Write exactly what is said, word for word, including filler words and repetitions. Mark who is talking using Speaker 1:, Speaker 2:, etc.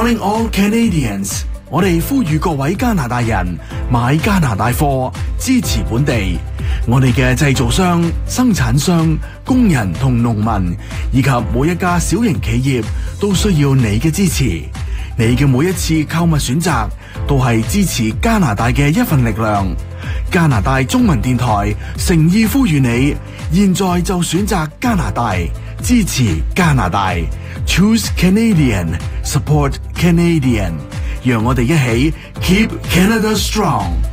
Speaker 1: Calling all Canadians， 我哋呼籲各位加拿大人買加拿大貨，支持本地。我哋嘅製造商、生產商、工人同農民，以及每一家小型企業都需要你嘅支持。你嘅每一次購物選擇，都係支持加拿大嘅一份力量。加拿大中文電台誠意呼籲你，現在就選擇加拿大，支持加拿大。Choose Canadian, support Canadian， 讓我哋一起 Keep Canada Strong。